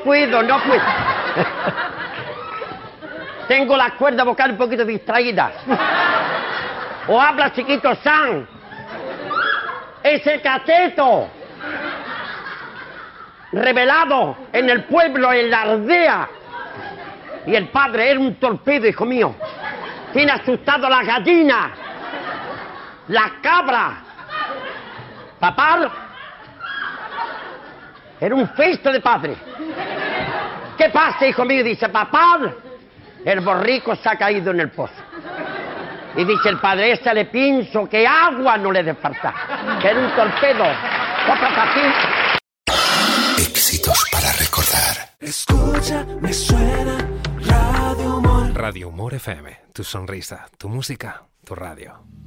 puedo. Tengo la cuerda vocal un poquito distraída. O habla Chiquito San. Ese cateto revelado en el pueblo, en la aldea. Y el padre era un torpedo, hijo mío. Tiene asustado a la gallina, la cabra. Papá era un festo de padre. ¿Qué pasa, hijo mío? Dice, papá, el borrico se ha caído en el pozo. Y dice el padre, ese le pienso que agua no le debe faltar. Que era un torpedo. Éxitos para recordar. Escucha, me suena Radio Humor. Radio Humor FM. Tu sonrisa, tu música, tu radio.